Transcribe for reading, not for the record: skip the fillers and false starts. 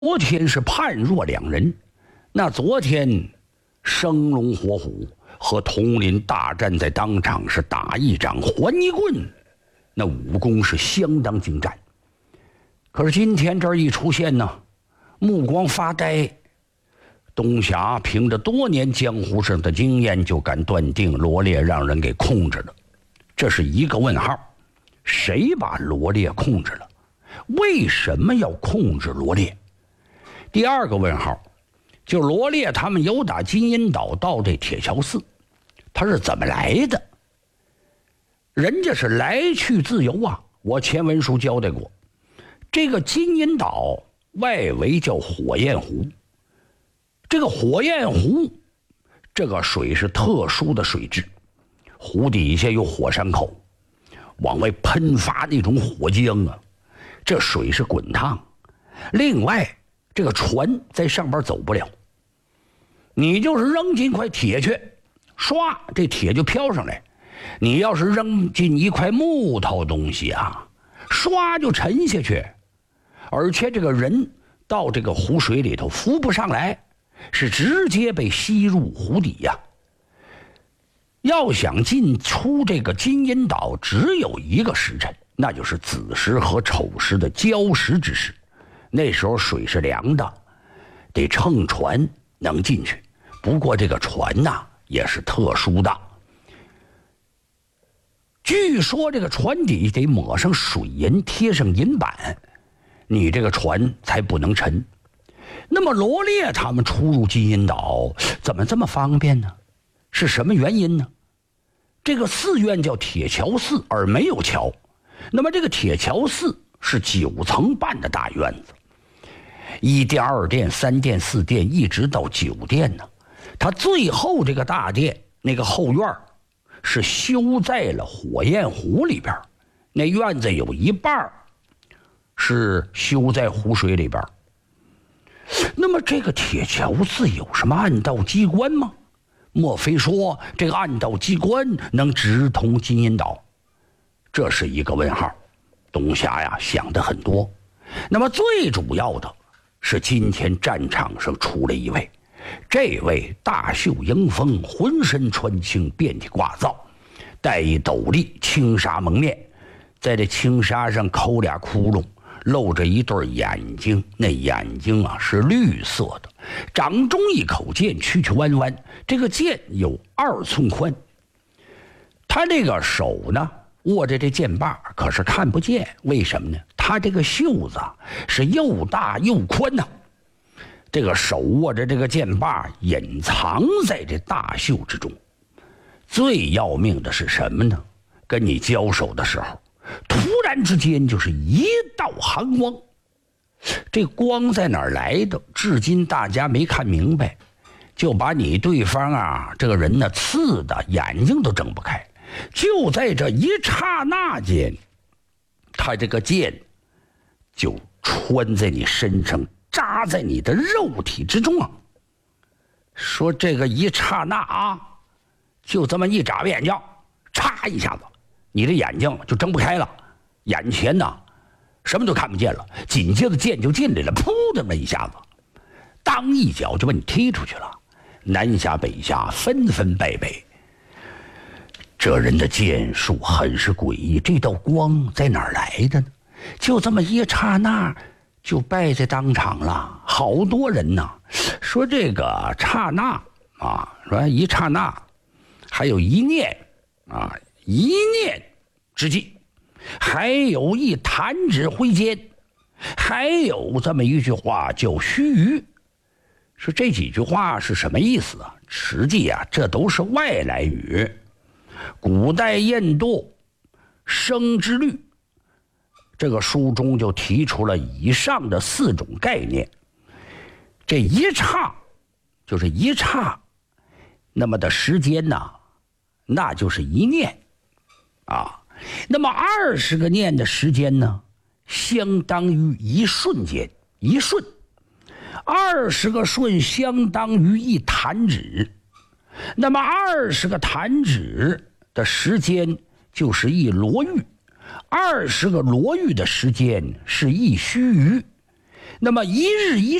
昨天是判若两人，那昨天生龙活虎和佟林大战在当场，是打一掌还一棍，那武功是相当精湛。可是今天这儿一出现呢，目光发呆，东侠凭着多年江湖上的经验就敢断定罗烈让人给控制了，这是一个问号。谁把罗烈控制了？为什么要控制罗烈？第二个问号，就罗烈他们由打金银岛到这铁桥寺，他是怎么来的？人家是来去自由啊！我前文书交代过，这个金银岛外围叫火焰湖，这个火焰湖，这个水是特殊的水质，湖底下有火山口，往外喷发那种火浆啊，这水是滚烫。另外这个船在上边走不了，你就是扔进块铁去，唰，这铁就飘上来；你要是扔进一块木头东西啊，唰就沉下去。而且这个人到这个湖水里头浮不上来，是直接被吸入湖底呀。要想进出这个金银岛，只有一个时辰，那就是子时和丑时的交时之时。那时候水是凉的，得乘船能进去。不过这个船呐，也是特殊的，据说这个船底得抹上水银，贴上银板，你这个船才不能沉。那么罗烈他们出入金银岛怎么这么方便呢？是什么原因呢？这个寺院叫铁桥寺，而没有桥。那么这个铁桥寺是9层半的大院子，1殿、2殿、3殿、4殿，一直到9殿呢。它最后这个大殿那个后院是修在了火焰湖里边，那院子有一半是修在湖水里边。那么这个铁桥寺有什么暗道机关吗？莫非说这个暗道机关能直通金银岛？这是一个问号。东侠呀想得很多。那么最主要的是今天战场上出了一位，这位大袖迎风，浑身穿青，遍体挂皂，戴一斗笠，轻纱蒙面，在这轻纱上抠俩窟窿，露着一对眼睛，那眼睛啊是绿色的，掌中一口剑，曲曲弯弯，这个剑有2寸宽。他这个手呢握着这剑把，可是看不见，为什么呢？他这个袖子是又大又宽呐。这个手握着这个剑把，隐藏在这大袖之中。最要命的是什么呢？跟你交手的时候，突然之间就是一道寒光。这光在哪儿来的？至今大家没看明白，就把你对方啊这个人呢刺的眼睛都睁不开。就在这一刹那间，他这个剑就穿在你身上，扎在你的肉体之中啊。说这个一刹那啊，就这么一眨眼睛，嚓一下子，你的眼睛就睁不开了，眼前呢什么都看不见了。紧接着剑就进来了，噗的那一下子，当一脚就把你踢出去了。南下北下，纷纷败北。这人的剑术很是诡异，这道光在哪儿来的呢？就这么一刹那就败在当场了。好多人呐说这个刹那啊，说一刹那，还有一念啊，一念之际，还有一弹指挥间，还有这么一句话叫须臾。说这几句话是什么意思啊？实际啊，这都是外来语。古代印度生之律这个书中就提出了以上的4种概念。这一刹就是一刹那么的时间呢，那就是一念啊。那么20个念的时间呢，相当于一瞬间，一瞬；20个瞬相当于一弹指。那么20个弹指的时间就是一罗玉，20个罗玉的时间是一须臾。 那么一日一